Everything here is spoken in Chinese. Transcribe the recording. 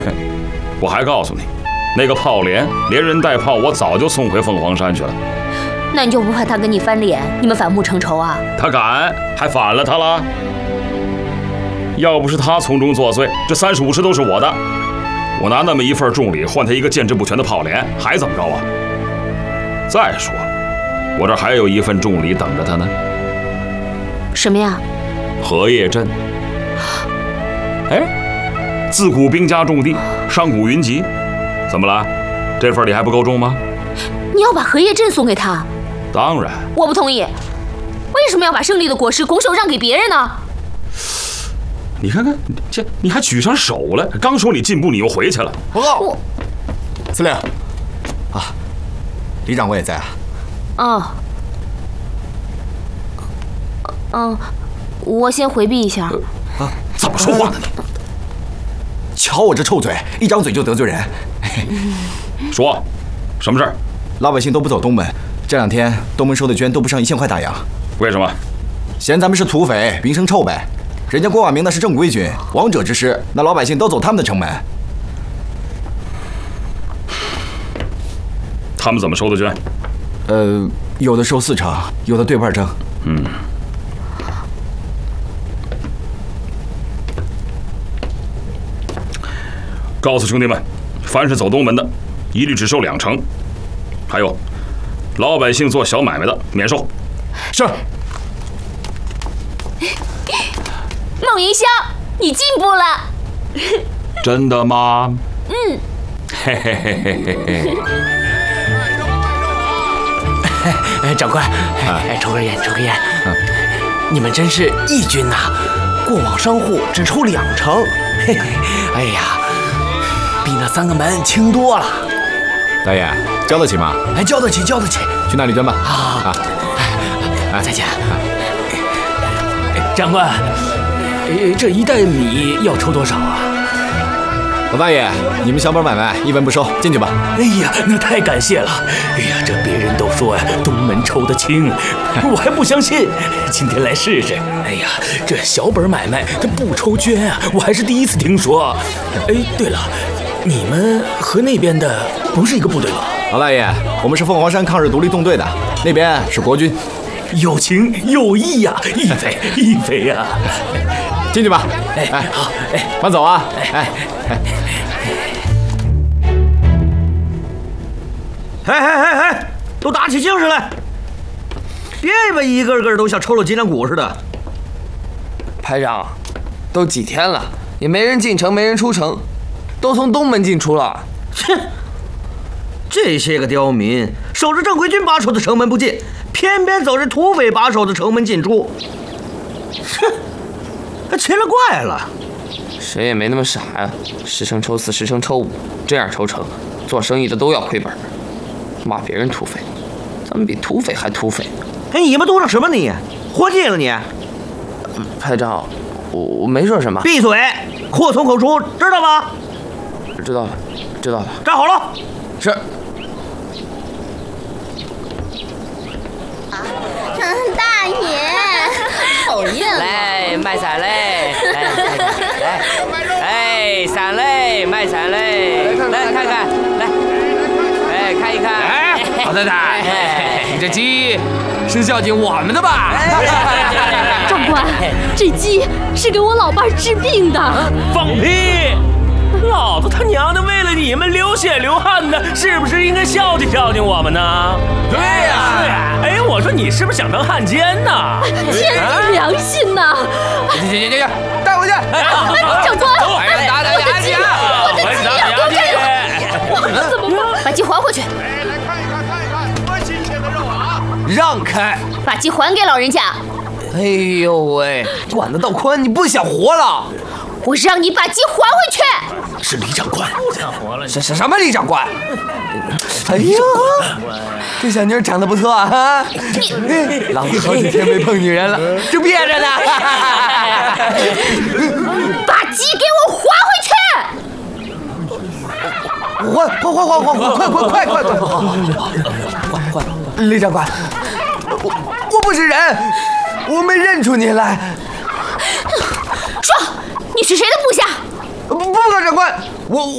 嘿，我还告诉你，那个炮连连人带炮，我早就送回凤凰山去了。 那你就不怕他跟你翻脸，你们反目成仇啊？ 他敢，还反了他了。要不是他从中作祟，这35池都是我的。我拿那么一份重礼换他一个建制不全的炮连，还怎么着啊？再说，我这还有一份重礼等着他呢。 什么呀？ 荷叶镇。哎，自古兵家重地，上古云集，怎么了？这份礼还不够重吗？ 你要把荷叶镇送给他？ 当然。 我不同意。为什么要把胜利的果实拱手让给别人呢？ 你看看，这你还举上手了。刚说你进步，你又回去了。 报告，司令。啊，李长官也在啊。 我先回避一下。 怎么说话呢你？ 瞧我这臭嘴，一张嘴就得罪人。 说，什么事儿？ 老百姓都不走东门，这2天东门收的绢都不上1000块大洋。 为什么？ 嫌咱们是土匪，名声臭呗。人家郭婉明那是正规军，王者之师，那老百姓都走他们的城门。 他们怎么收的绢？ 有的收4成，有的对半成。 告诉兄弟们，凡是走东门的，一律只收2成。还有，老百姓做小买卖的免收。 是。 孟云香，你进步了。 真的吗？ 嘿嘿嘿嘿嘿嘿。长官，抽根烟，抽根烟。你们真是义军呐！过往商户只抽2成，嘿嘿，哎呀，比那3个门轻多了。 大爷，交得起吗？ 交得起，交得起。 去那里捐吧。 再见。长官，这1袋米要抽多少啊？ 老大爷，你们小本买卖一文不收，进去吧。 哎呀，那太感谢了。哎呀，这别人都说东门抽得轻，我还不相信。今天来试试。哎呀，这小本买卖它不抽绢啊，我还是第一次听说。哎，对了，你们和那边的不是一个部队吧？ 老大爷，我们是凤凰山抗日独立纵队的，那边是国军。 有情有义呀，义匪义匪呀！ 进去吧。 好， 慢走啊！ 都打起精神来！别以为一个个都像抽了脊梁骨似的。 排长，都几天了，也没人进城，没人出城，都从东门进出了。 切！这些个刁民守着正规军把守的城门不进，偏偏走着土匪把守的城门进出。哼，奇了怪了。 谁也没那么傻呀，10成抽4，10成抽5，这样抽成，做生意的都要亏本。骂别人土匪，咱们比土匪还土匪。 哎，你们嘟囔什么你？活腻了你？ 排长，我没说什么。 闭嘴！祸从口出，知道吗？ 知道了，知道了。 站好了。 是。 大爷，讨厌了。 来卖伞嘞！来，伞嘞，卖伞嘞！来看看，来，看一看。 老太太，你这鸡是孝敬我们的吧？ 长官，这鸡是给我老伴治病的。 放屁！老子他娘的为了你们流血流汗的，是不是应该孝敬孝敬我们呢？ 对呀， 是呀。哎，我说你是不是想当汉奸呢？ 天地良心呐！ 行，带回去。 长官， 我的鸡呀，怎么办？ 把鸡还回去。 来看一看多新鲜的肉啊！ 让开！ 把鸡还给老人家。 哎呦喂，管得倒宽，你不想活了？ 我让你把鸡还回去。 是李长官， 不想活了。 什么李长官？哎呀，这小妞长得不错啊！老子好几天没碰女人了，这憋着呢。 把鸡给我还回去！ 快！李长官，我不是人，我没认出你来。 说，你是谁的部下？ 不可，长官，